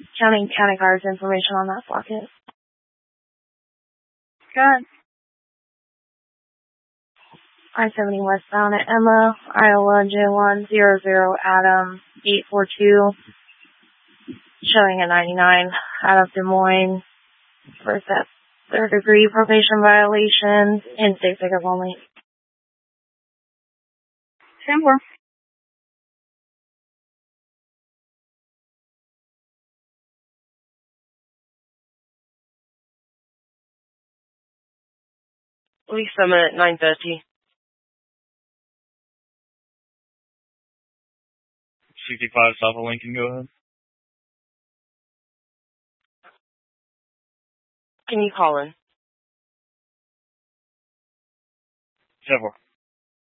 County cards information on that socket. Good. I-70 westbound at Emma, Iowa, J100 Adam 842, showing a 99 out of Des Moines for that third degree probation violation, in-state pickup only. 10-4. Police summon at 9:30. 65 South of Lincoln, go ahead. Can you call in? 10-4.